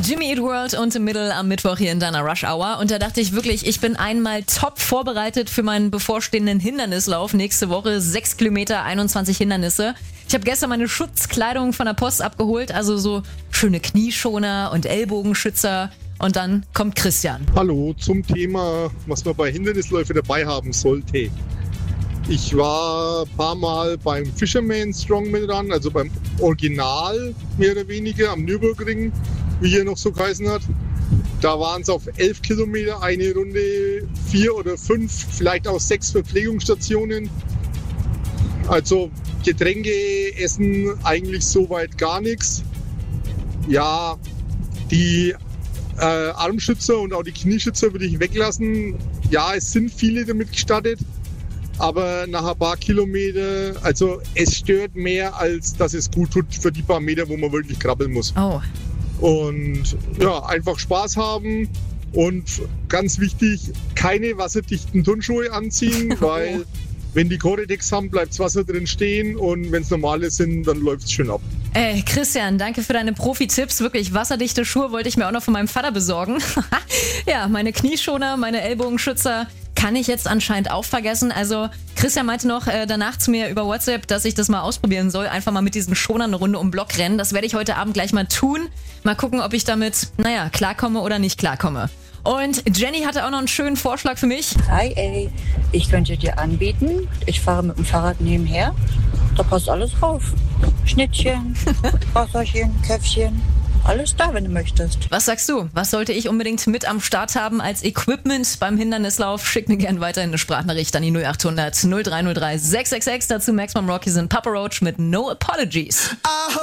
Jimmy Eat World und Middle am Mittwoch hier in deiner Rush Hour. Und da dachte ich wirklich, ich bin einmal top vorbereitet für meinen bevorstehenden Hindernislauf nächste Woche. 6 Kilometer, 21 Hindernisse. Ich habe gestern meine Schutzkleidung von der Post abgeholt, also so schöne Knieschoner und Ellbogenschützer. Und dann kommt Christian. Hallo, zum Thema, was man bei Hindernisläufen dabei haben sollte. Ich war ein paar Mal beim Fisherman Strongman Run, also beim Original mehr oder weniger am Nürburgring, wie er noch so geheißen hat. Da waren es auf 11 Kilometer eine Runde, 4 oder 5, vielleicht auch 6 Verpflegungsstationen. Also Getränke, Essen, eigentlich soweit gar nichts. Ja, die Armschützer und auch die Knieschützer würde ich weglassen. Ja, es sind viele damit gestattet. Aber nach ein paar Kilometer, also es stört mehr, als dass es gut tut für die paar Meter, wo man wirklich krabbeln muss. Oh. Und ja, einfach Spaß haben und ganz wichtig, keine wasserdichten Turnschuhe anziehen, weil wenn die Gore-Tex haben, bleibt das Wasser drin stehen und wenn es normale sind, dann läuft es schön ab. Ey, Christian, danke für deine Profi-Tipps. Wirklich, wasserdichte Schuhe wollte ich mir auch noch von meinem Vater besorgen. Ja, meine Knieschoner, meine Ellbogenschützer kann ich jetzt anscheinend auch vergessen. Also Christian meinte noch danach zu mir über WhatsApp, dass ich das mal ausprobieren soll. Einfach mal mit diesen Schonern eine Runde um den Block rennen. Das werde ich heute Abend gleich mal tun. Mal gucken, ob ich damit, klarkomme oder nicht klarkomme. Und Jenny hatte auch noch einen schönen Vorschlag für mich. Hi, ey, ich könnte dir anbieten, ich fahre mit dem Fahrrad nebenher, da passt alles drauf. Schnittchen, Wasserchen, Käffchen, alles da, wenn du möchtest. Was sagst du? Was sollte ich unbedingt mit am Start haben als Equipment beim Hindernislauf? Schick mir gerne weiterhin eine Sprachnachricht an die 0800 0303 666. Dazu Maximum Rocky sind Papa Roach mit No Apologies.